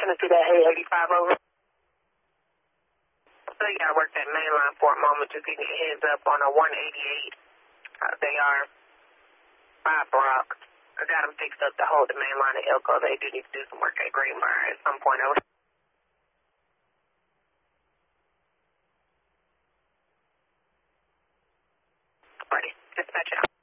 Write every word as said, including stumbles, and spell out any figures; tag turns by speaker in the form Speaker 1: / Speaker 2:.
Speaker 1: checking into that A eighty-five over. So you gotta work that main line for a moment to get your heads up on a one eighty-eight. Uh, they are five Brock. I got them fixed up to hold the main line at Elko. They do need to do some work at Greenbrier at some point over. Party. Dispatch out.